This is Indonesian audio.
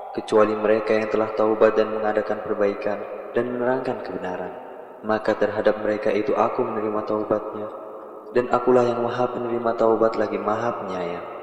kecuali mereka yang telah taubat dan mengadakan perbaikan dan menerangkan kebenaran. Maka terhadap mereka itu aku menerima taubatnya, dan akulah yang maha penerima taubat lagi maha penyayang.